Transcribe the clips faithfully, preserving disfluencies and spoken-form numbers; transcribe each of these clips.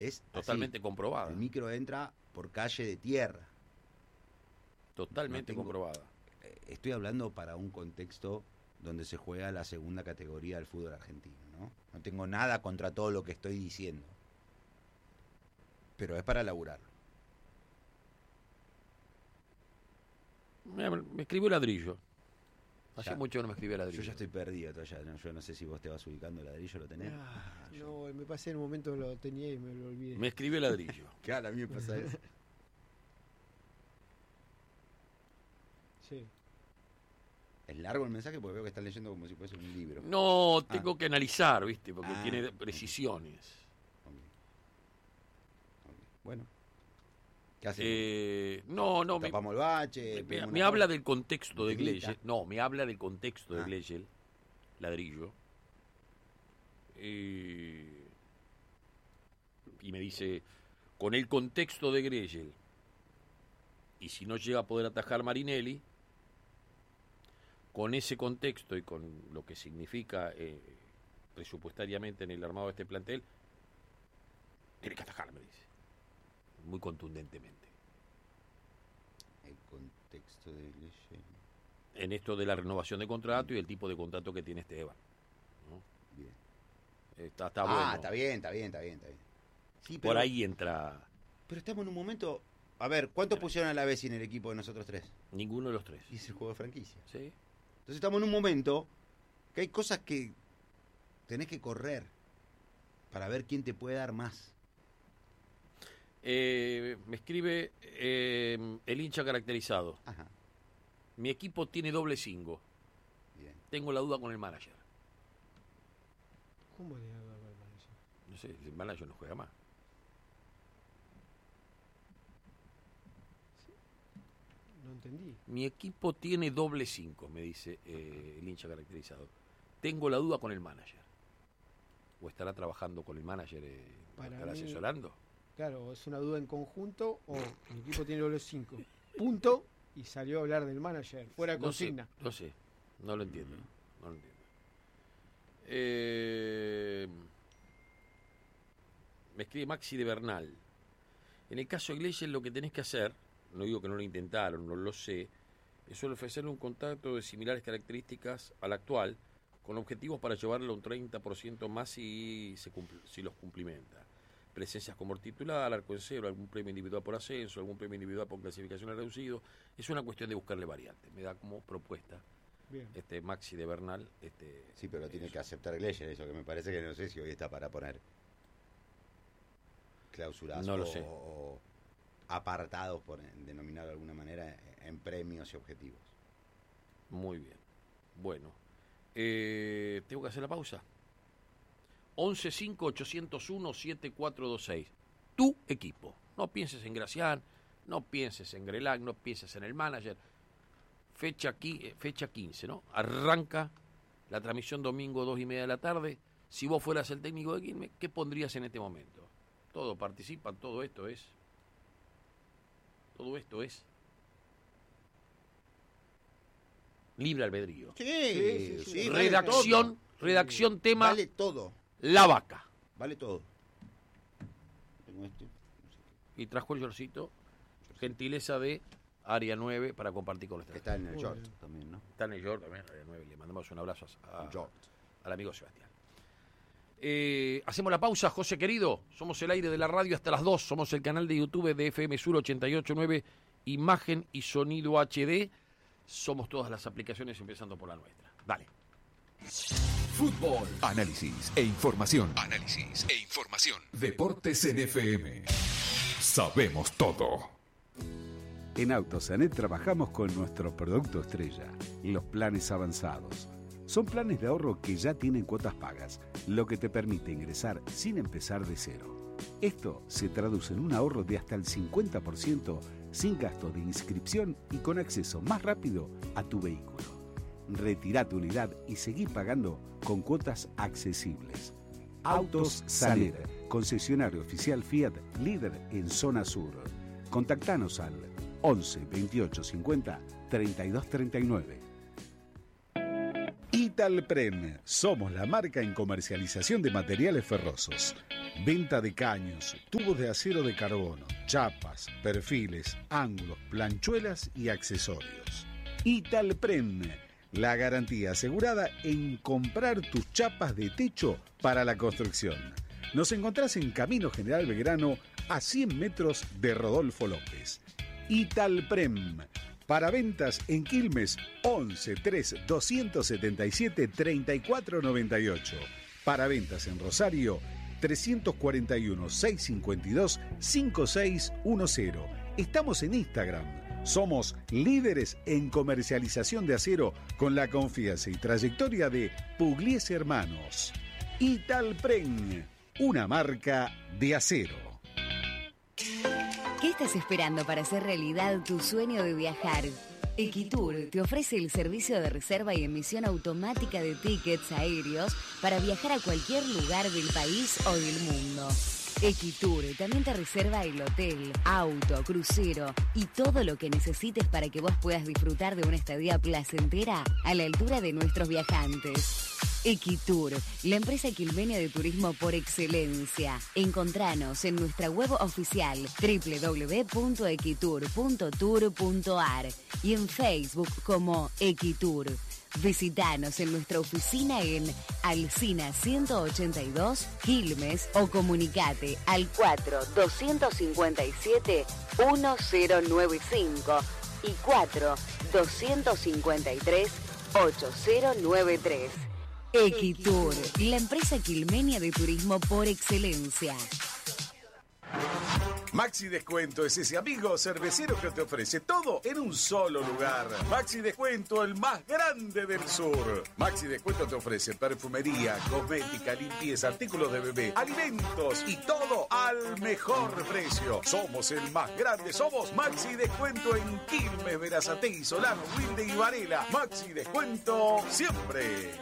Es totalmente así. comprobada. El micro entra por calle de tierra. Totalmente no tengo, comprobada. Estoy hablando para un contexto donde se juega la segunda categoría del fútbol argentino, ¿no? No tengo nada contra todo lo que estoy diciendo. Pero es para laburarlo. Me, me escribió ladrillo. Hace Ya, mucho que no me escribía ladrillo. Yo ya estoy perdido todavía. No, yo no sé si vos te vas ubicando el ladrillo, ¿lo tenés? Ah, no, me pasé en un momento, lo tenía y me lo olvidé. Me escribió ladrillo. Claro, a mí me pasa eso. Sí. ¿Es largo el mensaje? Porque veo que estás leyendo como si fuese un libro. No, tengo ah. que analizar, ¿viste? Porque Ah, tiene precisiones. Okay. Okay. Bueno. ¿Qué hacemos? Eh, no, no. Tapamos el bache. Me, me habla del contexto de Gleichel. No, me habla del contexto de ah. Gleichel, ladrillo. Eh, y me dice, con el contexto de Gleichel, y si no llega a poder atajar Marinelli, con ese contexto y con lo que significa eh, presupuestariamente en el armado de este plantel, tiene que atajar, me dice, muy contundentemente. El contexto de Gleichel. En esto de la renovación de contrato y el tipo de contrato que tiene Esteban, ¿no? Bien. Está, está ah, bueno. está bien, está bien, está bien, está bien. Sí, Por pero, ahí entra. Pero estamos en un momento. A ver, ¿cuántos pusieron a la Bessi en el equipo de nosotros tres? Ninguno de los tres. Y es el juego de franquicia. ¿Sí? Entonces estamos en un momento que hay cosas que tenés que correr para ver quién te puede dar más. Eh, me escribe eh, el hincha caracterizado. Ajá. Mi equipo tiene doble cinco. Bien. Tengo la duda con el manager. ¿Cómo le hago al manager? No sé, el manager no juega más. No entendí. Mi equipo tiene doble cinco, me dice eh, el hincha caracterizado. Tengo la duda con el manager. ¿O estará trabajando con el manager? Eh, Para ¿Estará mí- asesorando? Claro, es una duda en conjunto o mi equipo tiene doble cinco. Punto. Y salió a hablar del manager. Fuera de No sé, consigna. no sé, no lo entiendo. No lo entiendo. Eh, me escribe Maxi de Bernal. En el caso de Gleichel, lo que tenés que hacer, no digo que no lo intentaron, no lo sé, es ofrecerle un contrato de similares características al actual, con objetivos para llevarlo a un treinta por ciento más si, se cumple, si los cumplimenta. Presencias como titular, arco en cero, algún premio individual por ascenso, algún premio individual por clasificación reducido. Es una cuestión de buscarle variantes. Me da como propuesta Bien. este Maxi de Bernal. Este, Sí, pero tiene eso. que aceptar Gleichel, eso que me parece que no sé si hoy está para poner cláusulas No lo o, sé. o apartados, por denominar de alguna manera, en premios y objetivos. Muy bien. Bueno, eh, tengo que hacer la pausa. once cinco ochocientos uno siete cuatro dos seis. Tu equipo. No pienses en Gracián, no pienses en Grelac, no pienses en el manager. Fecha, aquí, fecha quince, ¿no? Arranca la transmisión domingo dos y media de la tarde. Si vos fueras el técnico de Quilmes, ¿qué pondrías en este momento? Todos participan, todo esto es. Todo esto es. Libre albedrío. Sí, sí, sí, sí. vale redacción, todo. redacción tema Vale todo, La Vaca. vale todo. Tengo este. Y trajo el yorcito, gentileza de Área nueve para compartir con ustedes. Está en el Muy short bien. también, ¿no? Está en el York también, Área nueve. Le mandamos un abrazo a, a- Short. al amigo Sebastián. Eh, hacemos la pausa, José querido. Somos el aire de la radio hasta las dos. Somos el canal de YouTube de F M Sur ochenta y ocho punto nueve, imagen y sonido H D. Somos todas las aplicaciones, empezando por la nuestra. Dale. Fútbol, análisis e información. Análisis e información. Deportes en F M. Sabemos todo. En Autosanet trabajamos con nuestro producto estrella, los planes avanzados. Son planes de ahorro que ya tienen cuotas pagas, lo que te permite ingresar sin empezar de cero. Esto se traduce en un ahorro de hasta el cincuenta por ciento sin gasto de inscripción y con acceso más rápido a tu vehículo. Retirá tu unidad y seguí pagando con cuotas accesibles. Autos Sanet, concesionario oficial Fiat, líder en zona sur. Contactanos al once veintiocho cincuenta treinta y dos treinta y nueve. Italpren, somos la marca en comercialización de materiales ferrosos. Venta de caños, tubos de acero de carbono, chapas, perfiles, ángulos, planchuelas y accesorios. Italpren, la garantía asegurada en comprar tus chapas de techo para la construcción. Nos encontrás en Camino General Belgrano, a cien metros de Rodolfo López. Italprem. Para ventas en Quilmes, once tres doscientos setenta y siete treinta y cuatro noventa y ocho. Para ventas en Rosario, trescientos cuarenta y uno seiscientos cincuenta y dos cincuenta y seis diez. Estamos en Instagram. Somos líderes en comercialización de acero con la confianza y trayectoria de Pugliese Hermanos. Italpren, una marca de acero. ¿Qué estás esperando para hacer realidad tu sueño de viajar? Equitur te ofrece el servicio de reserva y emisión automática de tickets aéreos para viajar a cualquier lugar del país o del mundo. Equitur también te reserva el hotel, auto, crucero y todo lo que necesites para que vos puedas disfrutar de una estadía placentera a la altura de nuestros viajantes. Equitur, la empresa quilmenia de turismo por excelencia. Encontranos en nuestra web oficial doble u doble u doble u punto equitur punto tour punto a r y en Facebook como Equitur. Visítanos en nuestra oficina en Alsina ciento ochenta y dos, Quilmes, o comunicate al cuatro doscientos cincuenta y siete diez noventa y cinco y cuatro doscientos cincuenta y tres ochenta noventa y tres. Equitur, la empresa quilmenia de turismo por excelencia. Maxi Descuento es ese amigo cervecero que te ofrece todo en un solo lugar. Maxi Descuento, el más grande del sur. Maxi Descuento te ofrece perfumería, cosmética, limpieza, artículos de bebé, alimentos y todo al mejor precio. Somos el más grande, somos Maxi Descuento en Quilmes, Berazategui, Solano, Wilde y Varela. Maxi Descuento siempre.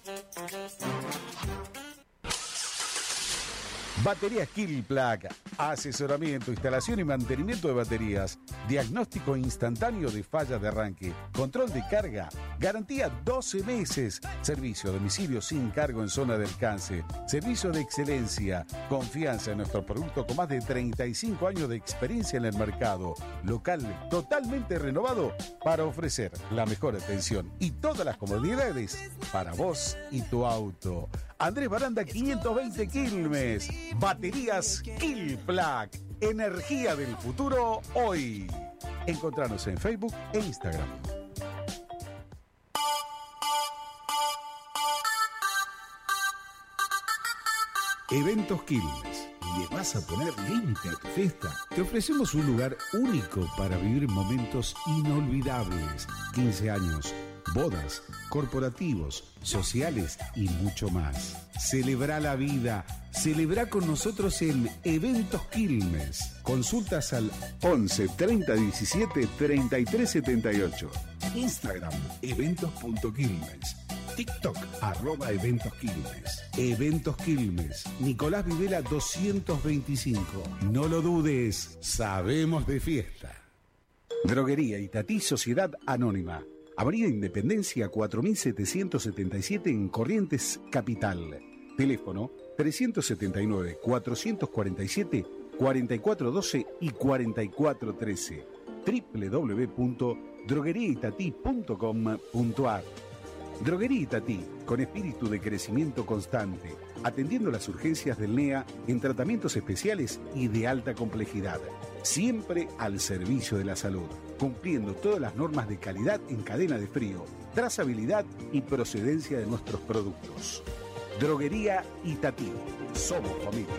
Baterías Killplug, asesoramiento, instalación y mantenimiento de baterías, diagnóstico instantáneo de fallas de arranque, control de carga, garantía doce meses, servicio a domicilio sin cargo en zona de alcance, servicio de excelencia, confianza en nuestro producto con más de treinta y cinco años de experiencia en el mercado, local totalmente renovado para ofrecer la mejor atención y todas las comodidades para vos y tu auto. Andrés Baranda quinientos veinte Quilmes. Baterías Killplug. Energía del futuro hoy. Encontranos en Facebook e Instagram. Eventos Quilmes. ¿Le vas a poner límite a tu fiesta? Te ofrecemos un lugar único para vivir momentos inolvidables. quince años, bodas, corporativos, sociales y mucho más. Celebra la vida. Celebra con nosotros en Eventos Quilmes. Consultas al once treinta diecisiete treinta y tres setenta y ocho. Instagram, eventos.quilmes. TikTok, arroba Eventos Quilmes. Eventos Quilmes. Nicolás Videla doscientos veinticinco. No lo dudes, sabemos de fiesta. Droguería Itatí Sociedad Anónima. Avenida Independencia cuatro mil setecientos setenta y siete en Corrientes, Capital. Teléfono trescientos setenta y nueve, cuatrocientos cuarenta y siete, cuarenta y cuatro doce y cuarenta y cuatro trece. doble u doble u doble u punto droguería itatí punto com punto a r. Droguería Itatí, con espíritu de crecimiento constante, atendiendo las urgencias del N E A en tratamientos especiales y de alta complejidad. Siempre al servicio de la salud, cumpliendo todas las normas de calidad en cadena de frío, trazabilidad y procedencia de nuestros productos. Droguería Itatí. Somos familia.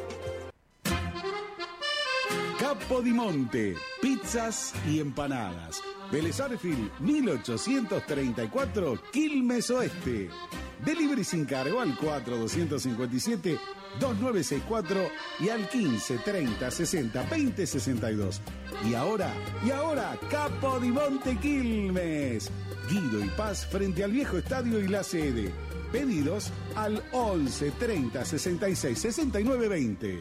Capodimonte, pizzas y empanadas. Vélez Arfield, mil ochocientos treinta y cuatro, Quilmes Oeste. Delivery sin cargo al cuatro doscientos cincuenta y siete veintinueve sesenta y cuatro y al quince treinta sesenta veinte sesenta y dos. Y ahora, y ahora, Capodimonte Quilmes. Guido y Paz frente al viejo estadio y la sede. Pedidos al once treinta sesenta y seis sesenta y nueve veinte.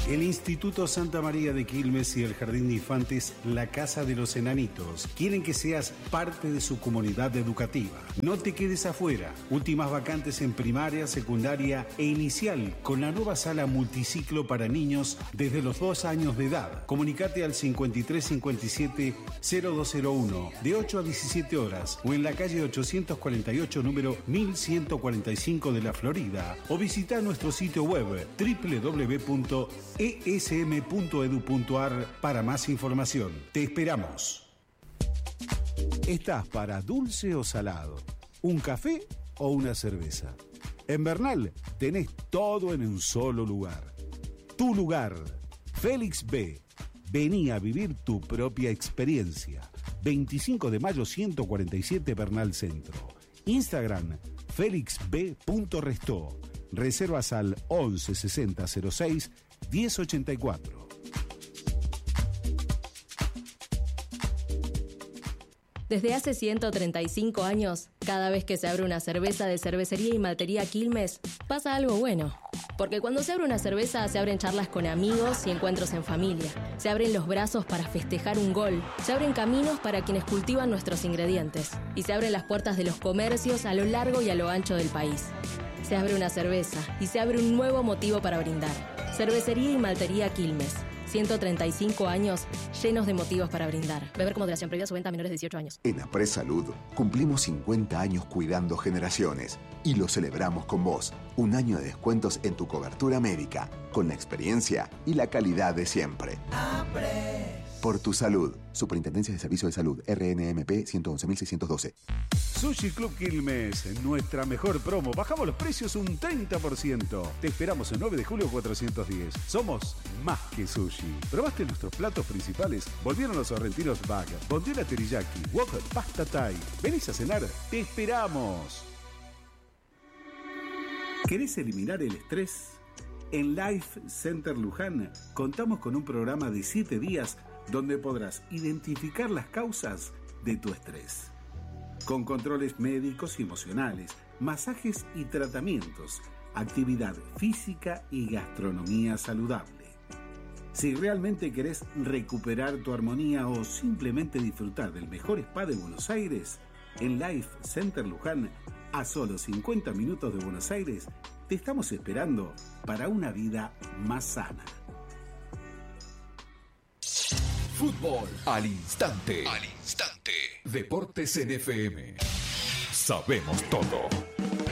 El Instituto Santa María de Quilmes y el Jardín de Infantes La Casa de los Enanitos quieren que seas parte de su comunidad educativa. No te quedes afuera. Últimas vacantes en primaria, secundaria e inicial con la nueva sala multiciclo para niños desde los dos años de edad. Comunicate al cincuenta y tres cincuenta y siete cero dos cero uno de ocho a diecisiete horas o en la calle ochocientos cuarenta y ocho número mil ciento cuarenta y cinco de la Florida o visita nuestro sitio web doble u doble u doble u punto e s m punto edu punto a r para más información. Te esperamos. ¿Estás para dulce o salado? ¿Un café o una cerveza? En Bernal tenés todo en un solo lugar. Tu lugar, Félix B. Vení a vivir tu propia experiencia. veinticinco de mayo ciento cuarenta y siete Bernal Centro. Instagram, félix b punto restó. Reservas al once sesenta cero seis diez ochenta y cuatro. Desde hace ciento treinta y cinco años, cada vez que se abre una cerveza de Cervecería y Maltería Quilmes, pasa algo bueno. Porque cuando se abre una cerveza, se abren charlas con amigos y encuentros en familia. Se abren los brazos para festejar un gol. Se abren caminos para quienes cultivan nuestros ingredientes. Y se abren las puertas de los comercios a lo largo y a lo ancho del país. Se abre una cerveza y se abre un nuevo motivo para brindar. Cervecería y Maltería Quilmes. ciento treinta y cinco años llenos de motivos para brindar. Beber con moderación, prohibida su venta a menores de dieciocho años. En Apres Salud cumplimos cincuenta años cuidando generaciones y lo celebramos con vos. Un año de descuentos en tu cobertura médica, con la experiencia y la calidad de siempre. Apres. Por tu salud. Superintendencia de Servicios de Salud, R N M P ciento once mil seiscientos doce. Sushi Club Quilmes, nuestra mejor promo. Bajamos los precios un treinta por ciento. Te esperamos el nueve de julio cuatrocientos diez. Somos más que sushi. ¿Probaste nuestros platos principales? Volvieron los sorrentinos bag, bondiola teriyaki, wok, pasta thai. ¿Venís a cenar? ¡Te esperamos! ¿Querés eliminar el estrés? En Life Center Luján contamos con un programa de siete días donde podrás identificar las causas de tu estrés. Con controles médicos y emocionales, masajes y tratamientos, actividad física y gastronomía saludable. Si realmente querés recuperar tu armonía o simplemente disfrutar del mejor spa de Buenos Aires, en Life Center Luján, a solo cincuenta minutos de Buenos Aires, te estamos esperando para una vida más sana. Fútbol al instante. Al instante. Deportes en F M. Sabemos todo.